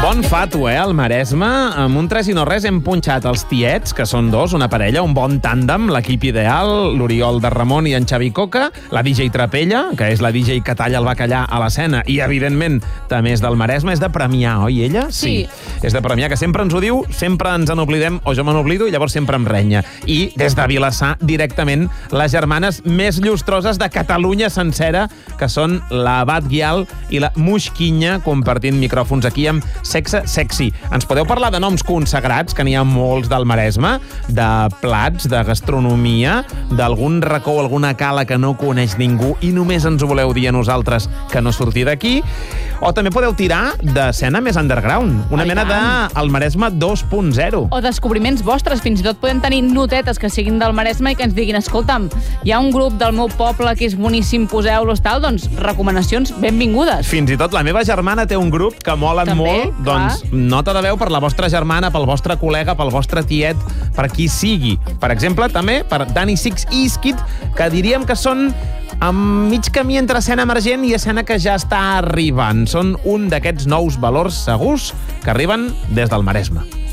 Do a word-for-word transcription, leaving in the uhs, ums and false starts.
Bon fato, eh, al Maresme. Amb un tres i no res hem punxat els tiets, que són dos, una parella, un bon tàndem, l'equip ideal, l'Oriol de Ramon i en Xavi Coca, la D J Trapella, que és la D J que talla el bacallà a l'escena i, evidentment, també és del Maresme. És de premiar, oi, ella? Sí. És de premiar, que sempre ens ho diu, sempre ens en oblidem, o jo me n'oblido, i llavors sempre em renya. I des de Vilassar, directament, les germanes més llustroses de Catalunya sencera, que són la Bat Guial i la Muixquinya, compartint micròfons aquí amb Sexe Sexy. Ens podeu parlar de noms consagrats, que n'hi ha molts del Maresme, de plats, de gastronomia, d'algun racó o alguna cala que no coneix ningú i només ens ho voleu dir a nosaltres que no surti d'aquí, o també podeu tirar d'escena més underground, una Ai, mena de El Maresme dos punt zero. O descobriments vostres, fins i tot podem tenir notetes que siguin del Maresme i que ens diguin, escolta'm, hi ha un grup del meu poble que és boníssim, poseu-los tal, doncs recomanacions benvingudes. Fins i tot la meva germana té un grup que molen També, molt, clar. doncs nota de veu per la vostra germana, pel vostre col·lega, pel vostre tiet, per qui sigui. Per exemple, també per Danny Six i Iskid, que diríem que són a mig camí entre escena emergent i escena que ja està arribant. Són un d'aquests nous valors segurs que arriben des del Maresme.